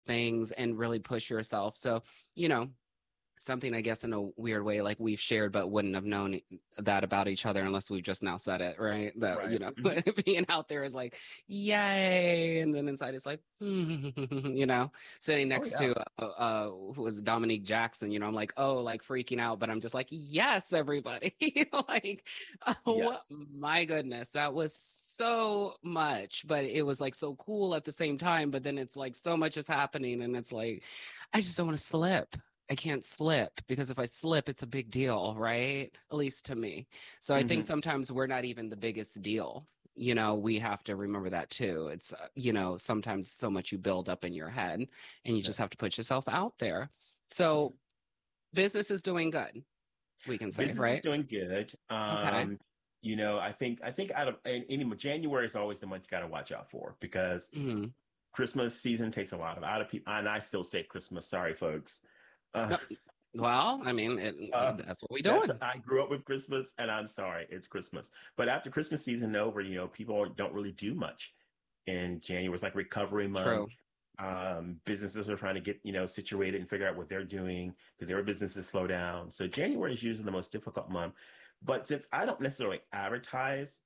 things and really push yourself. So, you know, something I guess in a weird way, like we've shared, but wouldn't have known that about each other unless we've just now said it, right? That, Right. you know, Hmm. being out there is like, yay. And then inside it's like, you know, sitting Oh next yeah. to, who was Dominique Jackson, you know, I'm like, oh, like freaking out, but I'm just like, yes, everybody. Like, oh Yes. my goodness, that was so much, but it was like so cool at the same time. But then it's like so much is happening, and it's like, I just don't want to slip. I can't slip because if I slip, it's a big deal, right? At least to me. So I think Hmm. sometimes we're not even the biggest deal. You know, we have to remember that too. It's, you know, sometimes so much you build up in your head and you Yeah. just have to put yourself out there. So business is doing good, we can say, Business is right? doing good. Okay. I think out of and January is always the month you got to watch out for because Mhm. Christmas season takes a lot of out of people, and I still say Christmas. Sorry, folks. Uh, No, well, I mean, uh, that's what we're that's doing. I grew up with Christmas, and I'm sorry, it's Christmas. But after Christmas season over, people don't really do much in January. It's like recovery month. True. Businesses are trying to get situated and figure out what they're doing because their businesses slow down. So January is usually the most difficult month. But since I don't necessarily advertise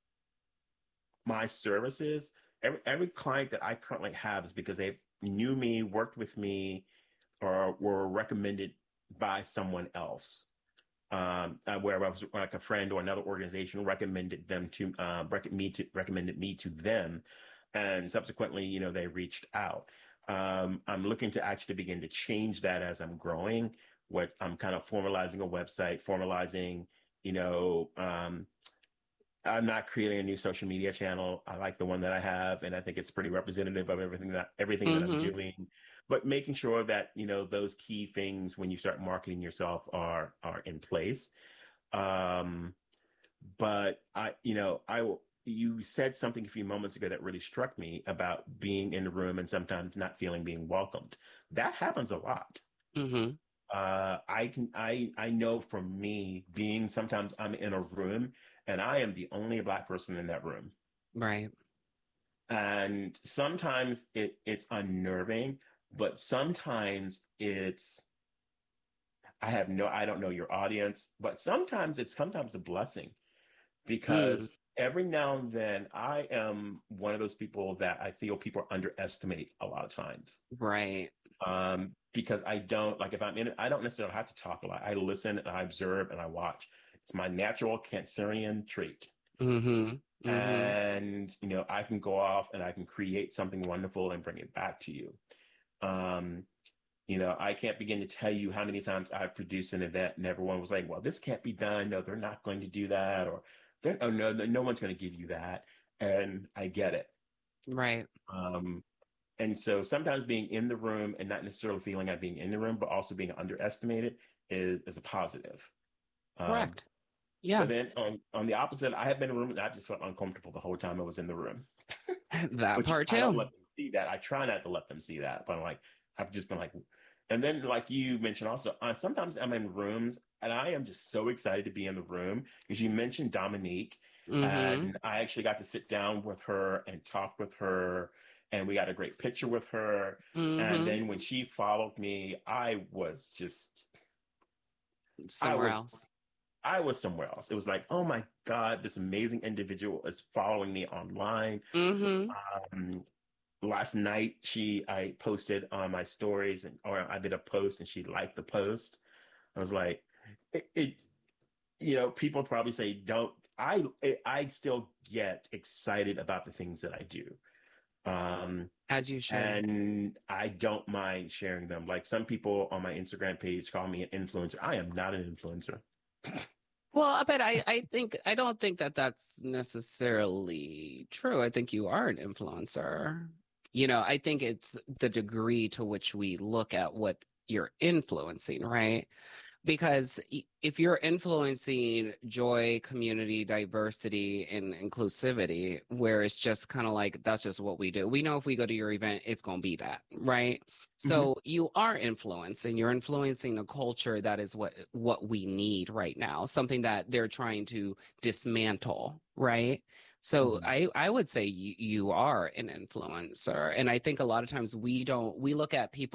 my services, every client that I currently have is because they knew me, worked with me, or were recommended by someone else. Where I was like a friend or another organization recommended them to recommended me to them, and subsequently, they reached out. I'm looking to actually begin to change that as I'm growing. What I'm kind of formalizing a website, formalizing, you know, I'm not creating a new social media channel. I like the one that I have, and I think it's pretty representative of everything that I'm Hmm. doing. But making sure that those key things when you start marketing yourself are in place. Um, but you said something a few moments ago that really struck me about being in the room and sometimes not feeling being welcomed. That happens a lot. Hmm. I know from me being sometimes I'm in a room and I am the only Black person in that room. Right. And sometimes it's unnerving, but sometimes I don't know your audience, but sometimes a blessing Mm. because every now and then I am one of those people that I feel people underestimate a lot of times. Right. Because I don't like if I'm in it, I don't necessarily have to talk a lot. I listen and I observe and I watch. It's my natural Cancerian trait. Hmm. Hmm. And I can go off and I can create something wonderful and bring it back to you. Um, I can't begin to tell you how many times I've produced an event and everyone was like, well, this can't be done. No, they're not going to do that. Or oh no, no one's going to give you that. And I get it. Right. Um, And so sometimes being in the room and not necessarily feeling like being in the room, but also being underestimated is a positive. Um, Correct. Yeah. but then on the opposite, I have been in a room and I just felt uncomfortable the whole time I was in the room. That Which part I don't too. let them see that. I try not to let them see that, but I've just been like, and then like you mentioned also, sometimes I'm in rooms and I am just so excited to be in the room because you mentioned Dominique, Hmm. and I actually got to sit down with her and talk with her, and we got a great picture with her. And Hmm. then when she followed me, I Somewhere was else. I was somewhere else. It was like, oh my God, this amazing individual is following me online. Hmm. Um, Last night I posted on my stories or I did a post and she liked the post. I was like, it people probably say don't. I still get excited about the things that I do. Um, As you should. and I don't mind sharing them. Like some people on my Instagram page call me an influencer. I am not an influencer. Well, but I don't think that that's necessarily true. I think you are an influencer. You know, I think it's the degree to which we look at what you're influencing, right? Because if you're influencing joy, community, diversity, and inclusivity, where it's just kind of like that's just what we do. We know if we go to your event, it's going to be that, right? Mhm. So you are influencing. You're influencing a culture that is what we need right now. Something that they're trying to dismantle, right? So Mhm. I would say you are an influencer. And I think a lot of times we look at people